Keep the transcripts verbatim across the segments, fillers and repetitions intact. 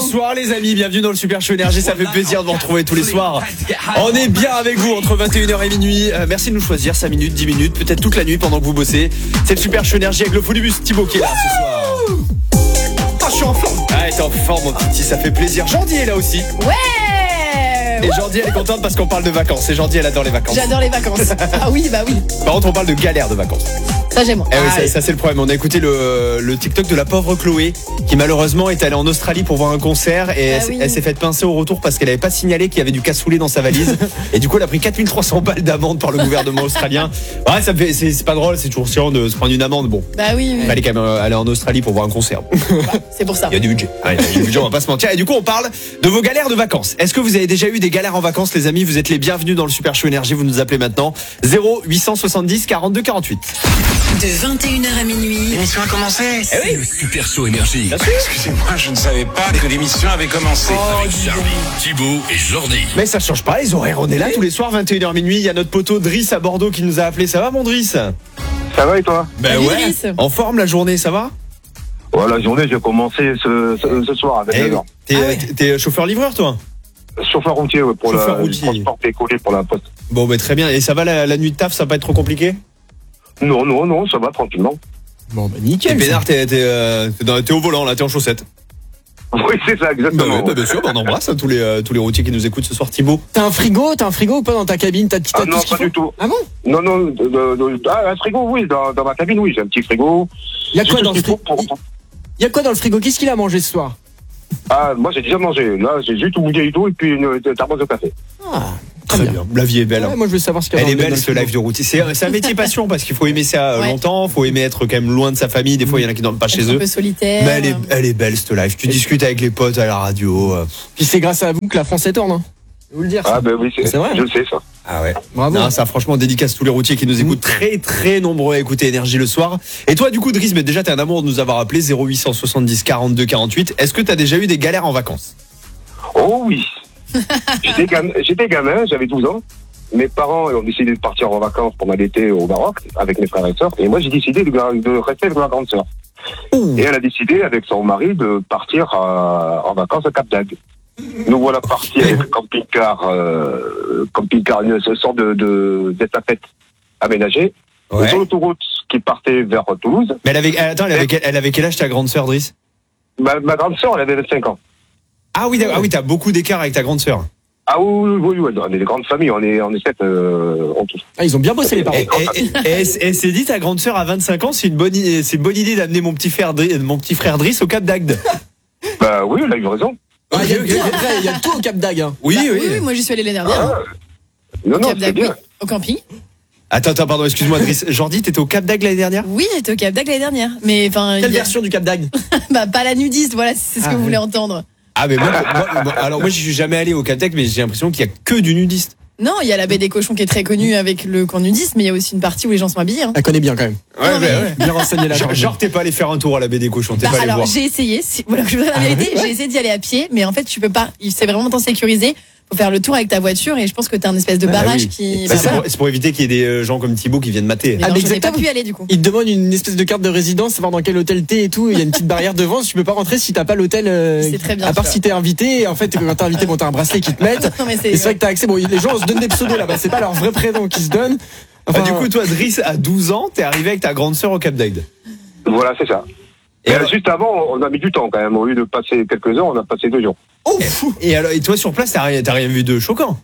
Bonsoir les amis, bienvenue dans le Super Show Énergie, ça fait plaisir de vous retrouver tous les soirs. On est bien avec vous entre vingt et une heures et minuit. Euh, merci de nous choisir, cinq minutes, dix minutes, peut-être toute la nuit pendant que vous bossez. C'est le Super Show Énergie avec le Folibus Thibaut qui est là ce soir. Ah, je suis en forme. Ah, t'es en forme mon petit, ça fait plaisir. Jordi est là aussi. Ouais. Et Jordi elle est contente parce qu'on parle de vacances. Et Jordi elle adore les vacances. J'adore les vacances. Ah oui, bah oui. Par contre on parle de galère de vacances. Ça j'aime. Eh oui, ça, ça c'est le problème. On a écouté le, le TikTok de la pauvre Chloé qui malheureusement est allée en Australie pour voir un concert et Ah elle, oui. elle s'est fait pincer au retour parce qu'elle avait pas signalé qu'il y avait du cassoulet dans sa valise. Et du coup elle a pris quatre mille trois cents balles d'amende par le gouvernement australien. Ouais, ça me fait, c'est, c'est pas drôle, c'est toujours chiant de se prendre une amende. Bon, Bah oui, oui. il fallait quand même aller en Australie pour voir un concert. C'est pour ça. Il y a du budget. Ouais, il y a du budget, on va pas se mentir. Et du coup, on parle de vos galères de vacances. Est-ce que vous avez déjà eu des galères en vacances, les amis? Vous êtes les bienvenus dans le Super Show Énergie. Vous nous appelez maintenant zéro huit cent soixante-dix quarante-deux quarante-huit. De vingt et une heures à minuit. L'émission a commencé. Eh oui. Le Super Show Énergie. Bien sûr. Excusez-moi, je ne savais pas que l'émission avait commencé. Avec Charlie, Thibaut et Jordi. Mais ça change pas, les horaires. On est là tous les soirs, vingt et une heures minuit. Il y a notre poteau Driss à Bordeaux qui nous a appelé. Ça va, mon Driss? Ça va et toi? Ben Salut, ouais. Driss. En forme la journée, ça va? Ouais, la journée, j'ai commencé ce, ce, ce soir avec Eh, les gens. t'es, Ah ouais. t'es chauffeur-livreur, toi? Chauffeur routier, ouais, pour Chauffeur la, routier. le transport décollé pour la poste. Bon, ben très bien. Et ça va la, la nuit de taf, ça va pas être trop compliqué? Non, non, non, ça va tranquillement. Bon, ben nickel. T'es pédard, t'es, t'es, euh, t'es, dans- t'es au volant, là, t'es en chaussettes. Oui, c'est ça, Bah, exactement. ouais, bah, bien sûr, bah, on embrasse hein, tous les, euh, tous les routiers qui nous écoutent ce soir, Thibaut. T'as un frigo, t'as un frigo ou pas dans ta cabine? T'as, t'as Ah tout non, ce qu'il pas faut du tout. Ah bon? Non, non, de, de, de- ah, un frigo, oui, dans, dans ma cabine, oui, j'ai un petit frigo. Il y a J'ai quoi tout dans ce le qu'il frigo? faut pour- Il y a quoi dans le frigo? Qu'est-ce qu'il a mangé ce soir? Ah, moi, j'ai déjà mangé. Là, j'ai juste une bouteille d'eau et puis une, une thermos de café. Ah, Très bien. La vie est belle. Ouais, hein. moi je veux savoir ce qu'il y a Elle est dans le- belle dans le ce frigo. live de routier. C'est, c'est un métier passion parce qu'il faut aimer ça Ouais. longtemps, faut aimer être quand même loin de sa famille. Des fois, il y en a qui dorment pas Être chez un eux. peu solitaire. Mais elle est, elle est belle ce live. Tu discutes avec les potes à la radio. euh. Puis c'est grâce à vous que la France est tourne, hein. Je vais vous le dire. ça. Ah, ben oui, c'est, C'est vrai. je le sais, ça. Ah ouais. Bravo. Non, ça franchement dédicace tous les routiers qui nous écoutent, très très nombreux à écouter Énergie le soir. Et toi du coup Driss, mais déjà t'es un amour de nous avoir appelé zéro huit cent soixante-dix quarante-deux quarante-huit. Est-ce que t'as déjà eu des galères en vacances? Oh oui. j'étais, gamin, j'étais gamin, j'avais douze ans. Mes parents ont décidé de partir en vacances pendant l'été au Maroc avec mes frères et sœurs. Et moi, j'ai décidé de, de rester avec ma grande sœur. Et elle a décidé, avec son mari, de partir à- en vacances à Cap d'Agde. Nous voilà partis avec le camping-car, euh, camping-car, une sorte de, de, d'estafette aménagée. Ouais. Sur l'autoroute qui partait vers Toulouse. Mais elle avait, attends, elle avait, quel- elle avait quel âge ta grande sœur Driss? Ma, ma grande sœur, elle avait vingt-cinq ans. Ah oui, d'accord. Ah oui, t'as beaucoup d'écart avec ta grande sœur. Ah oui, oui, oui, on est des grandes familles, on est, on est sept, euh, en tout. Ah, ils ont bien bossé les parents. Et, et, et- et elle, elle s'est dit, ta grande sœur à vingt-cinq ans, c'est une bonne, i- c'est une bonne idée d'amener mon petit frère, Dri- mon petit frère Driss au Cap d'Agde. Bah oui, elle a eu raison. Ah, il y a tout, après, il y a tout au Cap d'Agde, hein. Oui, Bah, oui. oui, oui, moi j'y suis allée l'année dernière. Ah, non, Au non, Cap c'est d'Agde, oui. bien. Au camping. Attends, attends, pardon, excuse-moi Driss. Jordi, t'étais au Cap d'Agde l'année dernière? Oui, j'étais au Cap d'Agde l'année dernière. Mais enfin, Quelle il y a- version du Cap d'Agde? bah pas la nudiste, voilà, si c'est ce Ah, que vous ouais. voulez entendre. Ah mais moi, moi- moi- alors moi je suis jamais allé au Cap d'Agde, mais j'ai l'impression qu'il y a que du nudiste. Non, il y a la baie des cochons qui est très connue avec le camp nudiste, mais il y a aussi une partie où les gens sont habillés. Hein. Elle connaît bien quand même. Ouais, Non, mais- Bien renseigné là. Genre, genre, t'es pas allé faire un tour à la baie des cochons, t'es Bah, pas allé alors voir. j'ai essayé, si, voilà, je vous donne la vérité, j'ai essayé d'y aller à pied, mais en fait tu peux pas, il- c'est vraiment tant sécurisé, faut faire le tour avec ta voiture et je pense que t'as un espèce de Bah barrage oui. qui... Bah, bah, c'est, voilà. pour, c'est pour éviter qu'il y ait des euh, gens comme Thibaut qui viennent mater. Mais Ah, non, mais je n'ai pas exactement. pu y aller du coup. Ils te demandent une espèce de carte de résidence, savoir dans quel hôtel t'es et tout. Il y a une petite barrière devant. Tu peux pas rentrer si t'as pas l'hôtel. euh, C'est très bien À part fait. si t'es invité. Et en fait, quand t'es invité, bon, t'as un bracelet qui te mettent. Non, mais c'est- Et c'est vrai que t'as accès. Bon, les gens se donnent des pseudos là-bas. C'est pas leur vrai prénom qui se donnent. Bah, Enfin, du coup, toi, Driss, à douze ans, t'es arrivé avec ta grande sœur au Cap d'Agde. Voilà, c'est ça. Et Et alors- juste avant, on a mis du temps quand même. Au lieu de passer quelques heures, on a passé deux jours. oh, fou. Et, alors, et toi, sur place, t'as rien, t'as rien vu de choquant?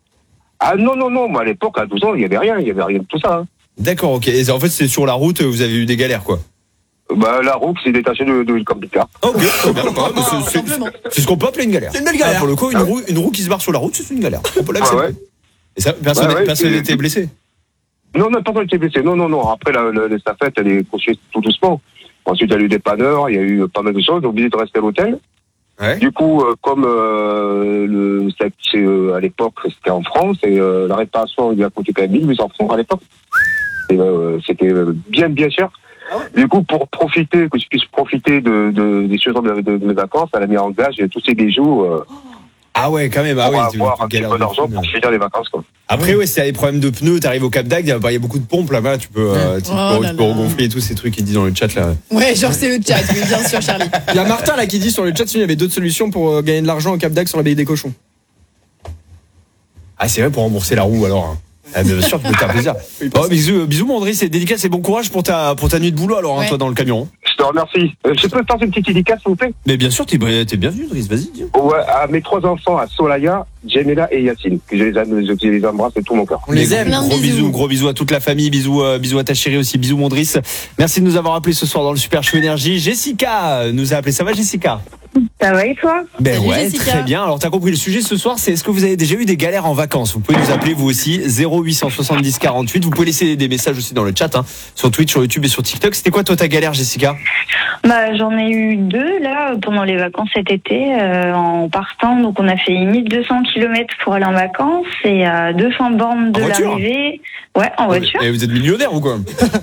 Ah non, non, non, moi à l'époque, à douze ans, il n'y avait rien, il n'y avait rien de tout ça. Hein. D'accord, ok. Et en fait, c'est sur la route, vous avez eu des galères, quoi. Bah, la roue qui s'est détachée de, de, du camping-car. Ok, très bien. Ouais, mais c'est- c'est, Simplement. c'est ce qu'on peut appeler une galère. C'est une belle galère. Ah, pour le coup, une roue, une roue qui se barre sur la route, c'est une galère. On peut Ouais, l'accepter. ouais. Et ça, personne Ouais, ouais, personne c'est- n'était blessé. Non, non, personne n'était blessé. Non, non, non. Après, la, la, l'estafette, elle est poursuivie tout doucement. Ensuite, il y a eu des panneurs, il y a eu pas mal de choses. On a obligé de rester à l'hôtel. Ouais. Du coup, euh, comme euh, le, c'est, c'est, euh, à l'époque, c'était en France, et euh, la réparation, il a coûté quand même mille huit cents francs à l'époque. Et, euh, c'était euh, bien, bien cher. Du coup, pour profiter, que je puisse profiter de, de, des choses de, de, de mes vacances, elle a mis en gage tous ses bijoux. Euh, Ah ouais, quand même. Ah On oui, va tu- avoir tu un petit galères peu de d'argent fou, pour mais- finir les vacances, quoi. Après, ouais, si t'as des problèmes de pneus, t'arrives au Cap d'Agde, il y a- il y a beaucoup de pompes là-bas, tu peux, euh, tu, Oh peux, là tu peux là. regonfler et tous ces trucs qu'il dit dans le chat là. Ouais, genre c'est le chat, oui, bien sûr, Charlie. Il y a Martin là qui dit sur le chat, sinon il y avait d'autres solutions pour euh, gagner de l'argent au Cap d'Agde sur la baie des cochons. Ah, c'est vrai pour rembourser la roue alors. hein. Ah, bien sûr, tu peux te faire plaisir. Oh, bisous, bisous, mon André, c'est dédicace et bon courage pour ta, pour ta nuit de boulot alors, hein, Ouais. toi dans le camion. Je te remercie. Euh, je peux te faire une petite dédicace, s'il vous plaît? Mais bien sûr, t'es, t'es bienvenu, Driss, vas-y. dis. Ouais, à mes trois enfants, à Solaya, Jemela et Yacine, que je les, aime- je les embrasse de tout mon cœur. On les aime. Plein de Gros bisous. bisous, gros bisous à toute la famille, bisous, euh, bisous à ta chérie aussi, bisous mon Driss. Merci de nous avoir appelé ce soir dans le Super Show Énergie. Jessica nous a appelé, ça va Jessica? Ça va et toi? Ben Salut, ouais, Jessica. très bien. Alors t'as compris le sujet ce soir, c'est est-ce que vous avez déjà eu des galères en vacances? Vous pouvez nous appeler vous aussi, zéro huit cent soixante-dix quarante-huit. Vous pouvez laisser des messages aussi dans le chat, hein, sur Twitch, sur YouTube et sur TikTok. C'était quoi toi ta galère, Jessica? Bah, j'en ai eu deux là pendant les vacances cet été euh, en partant. Donc on a fait mille deux cents kilomètres pour aller en vacances et à deux cents bornes de En voiture l'arrivée. Ouais, en voiture. Et vous êtes millionnaire ou quoi?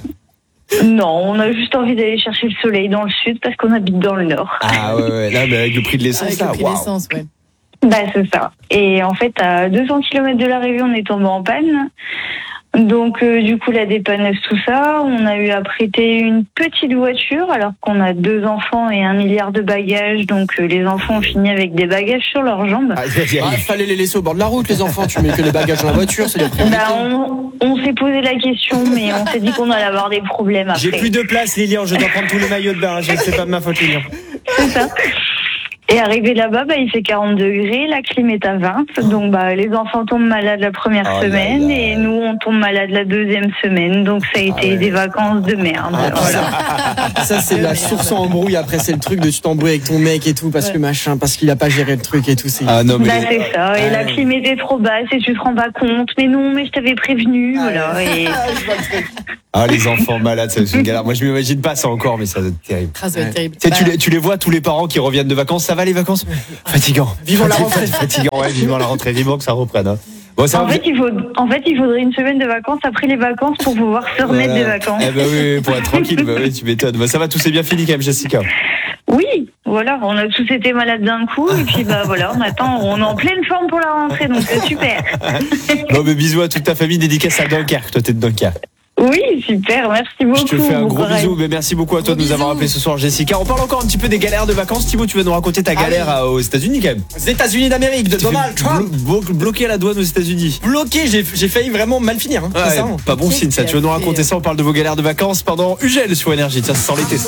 Non, on a juste envie d'aller chercher le soleil dans le sud parce qu'on habite dans le nord. Ah ouais, ouais, là, mais avec le prix de l'essence, Avec là, le prix waouh. d'essence, ouais. Bah c'est ça. Et en fait à deux cents kilomètres de l'arrivée on est tombé en panne. Donc euh, du coup la dépanneuse tout ça, on a eu à prêter une petite voiture alors qu'on a deux enfants et un milliard de bagages. Donc euh, les enfants ont fini avec des bagages sur leurs jambes. Aïe, aïe, Ah, aïe. fallait les laisser au bord de la route, les enfants. Tu mets que les bagages dans la voiture, c'est les priorités. Bah, on, on s'est posé la question, mais on s'est dit qu'on allait avoir des problèmes après. J'ai plus de place, Lilian, je dois prendre tous les maillots de bain. Je- C'est pas de ma faute, Lilian. C'est ça. Et arrivé là-bas, bah, il fait quarante degrés, la clim est à vingt. Donc bah, les enfants tombent malades la première Oh là semaine là. et nous, on tombe malade la deuxième semaine. Donc ça a été ouais. des vacances de merde. Ah, Voilà. Ça, c'est la source en embrouille. Après, c'est le truc de tu t'embrouilles avec ton mec et tout, parce que machin, parce qu'il a pas géré le truc et tout. C'est... Ah non, mais. Bah, c'est ça. Et la Ouais. clim était trop basse et tu te rends pas compte. Mais non, mais je t'avais prévenu. Voilà. Et... Ah, les enfants malades, ça, c'est une galère. Moi, je m'imagine pas ça encore, mais ça doit être terrible. Ah, ça va être Ouais. terrible. Tu sais, tu Bah, les, tu les vois, tous les parents qui reviennent de vacances. Ça va les vacances? Fatigant. Vivons la rentrée. Fatigant, ouais, vivant la rentrée. Vivant que ça reprenne. Hein. Bon, ça En va, fait, il faut, en fait, il faudrait une semaine de vacances après les vacances pour pouvoir se remettre Voilà. des vacances. Eh ben oui, oui, pour être tranquille, bah oui, tu m'étonnes. Bah, ça va, tout s'est bien fini quand même, Jessica. Oui, voilà, on a tous été malades d'un coup et puis bah voilà, on attend, on est en pleine forme pour la rentrée, donc c'est super. Bon, mais bisous à toute ta famille, dédicace à Dunkerque. Toi, t'es de Dunkerque. Oui, super, merci beaucoup. Je te fais un bon gros courage. bisou, mais merci beaucoup à toi Gros de nous avoir bisous. appelé ce soir, Jessica. On parle encore un petit peu des galères de vacances. Thibaut, tu vas nous raconter ta galère à- aux États-Unis quand même. Les États-Unis d'Amérique, de Tu Donald fais Trump. blo- blo- bloqué à la douane aux États-Unis. Bloqué, j'ai, j'ai failli vraiment mal finir. Hein, Ouais, sincèrement. pas bon Qu'est-ce signe ça. qu'il Tu vas a nous fait raconter ça. On parle de vos galères de vacances pendant U G L sur Énergie. Tiens, ça sent l'été ça.